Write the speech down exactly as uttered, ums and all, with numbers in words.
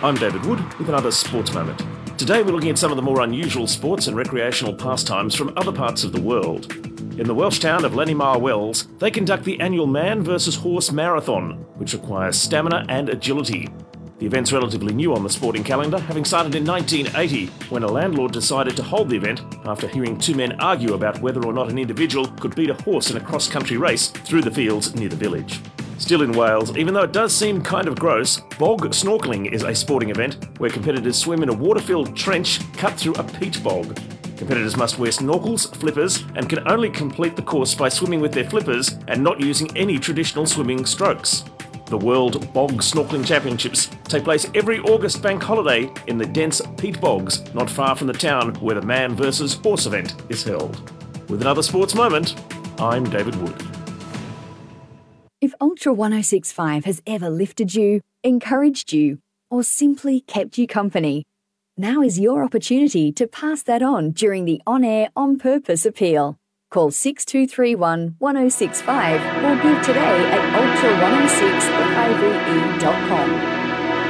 I'm David Wood with another Sports Moment. Today we're looking at some of the more unusual sports and recreational pastimes from other parts of the world. In the Welsh town of Llanymar Wells, they conduct the annual Man versus Horse Marathon, which requires stamina and agility. The event's relatively new on the sporting calendar, having started in nineteen eighty, when a landlord decided to hold the event after hearing two men argue about whether or not an individual could beat a horse in a cross-country race through the fields near the village. Still in Wales, even though it does seem kind of gross, bog snorkeling is a sporting event where competitors swim in a water-filled trench cut through a peat bog. Competitors must wear snorkels, flippers, and can only complete the course by swimming with their flippers and not using any traditional swimming strokes. The World Bog Snorkeling Championships take place every August bank holiday in the dense peat bogs not far from the town where the Man versus Horse event is held. With another sports moment, I'm David Wood. If Ultra one oh six point five has ever lifted you, encouraged you, or simply kept you company, now is your opportunity to pass that on during the on-air, on-purpose appeal. Call six two three one, one oh six five or give today at ultra one oh six five e dot com.